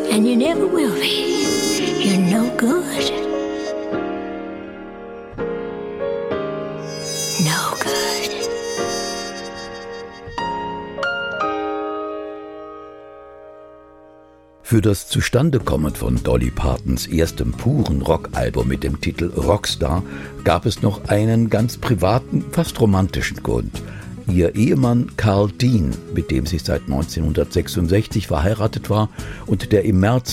and you never will be. You're no good. No good. Für das Zustandekommen von Dolly Partons erstem puren Rockalbum mit dem Titel Rockstar gab es noch einen ganz privaten, fast romantischen Grund. Ihr Ehemann Carl Dean, mit dem sie seit 1966 verheiratet war und der im März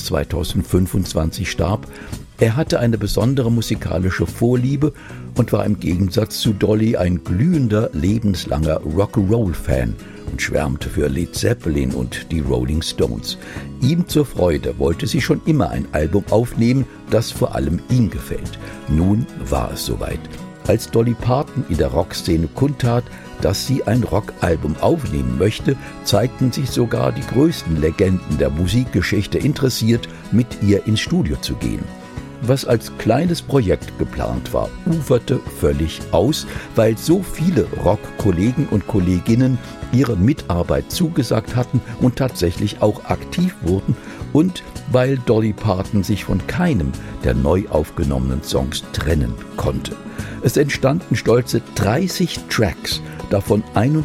2025 starb, er hatte eine besondere musikalische Vorliebe und war im Gegensatz zu Dolly ein glühender, lebenslanger Rock'n'Roll-Fan und schwärmte für Led Zeppelin und die Rolling Stones. Ihm zur Freude wollte sie schon immer ein Album aufnehmen, das vor allem ihm gefällt. Nun war es soweit. Als Dolly Parton in der Rockszene kundtat, dass sie ein Rockalbum aufnehmen möchte, zeigten sich sogar die größten Legenden der Musikgeschichte interessiert, mit ihr ins Studio zu gehen. Was als kleines Projekt geplant war, uferte völlig aus, weil so viele Rockkollegen und Kolleginnen ihre Mitarbeit zugesagt hatten und tatsächlich auch aktiv wurden und weil Dolly Parton sich von keinem der neu aufgenommenen Songs trennen konnte. Es entstanden stolze 30 Tracks, davon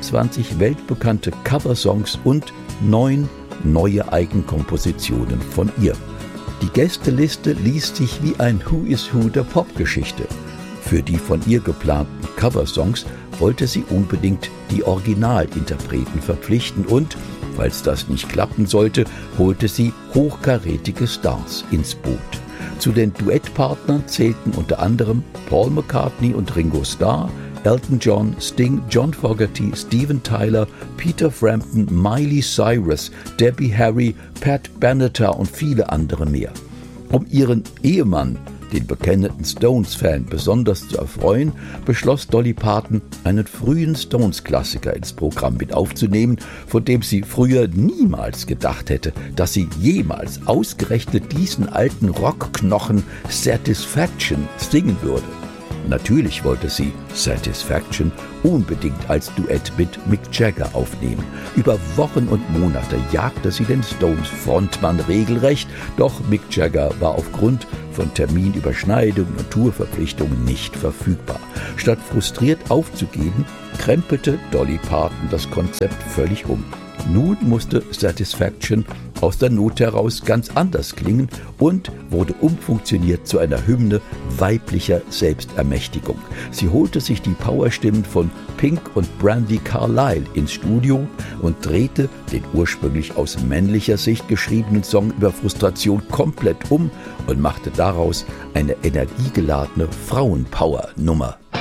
21 weltbekannte Coversongs und 9 neue Eigenkompositionen von ihr. Die Gästeliste liest sich wie ein Who is Who der Popgeschichte. Für die von ihr geplanten Coversongs wollte sie unbedingt die Originalinterpreten verpflichten und, falls das nicht klappen sollte, holte sie hochkarätige Stars ins Boot. Zu den Duettpartnern zählten unter anderem Paul McCartney und Ringo Starr, Elton John, Sting, John Fogerty, Steven Tyler, Peter Frampton, Miley Cyrus, Debbie Harry, Pat Benatar und viele andere mehr. Um ihren Ehemann, den bekennenden Stones-Fan, besonders zu erfreuen, beschloss Dolly Parton, einen frühen Stones-Klassiker ins Programm mit aufzunehmen, von dem sie früher niemals gedacht hätte, dass sie jemals ausgerechnet diesen alten Rockknochen Satisfaction singen würde. Natürlich wollte sie Satisfaction unbedingt als Duett mit Mick Jagger aufnehmen. Über Wochen und Monate jagte sie den Stones-Frontmann regelrecht, doch Mick Jagger war aufgrund von Terminüberschneidungen und Tourverpflichtungen nicht verfügbar. Statt frustriert aufzugeben, krempelte Dolly Parton das Konzept völlig um. Nun musste Satisfaction aus der Not heraus ganz anders klingen und wurde umfunktioniert zu einer Hymne weiblicher Selbstermächtigung. Sie holte sich die Powerstimmen von Pink und Brandi Carlile ins Studio und drehte den ursprünglich aus männlicher Sicht geschriebenen Song über Frustration komplett um und machte daraus eine energiegeladene Frauenpower-Nummer.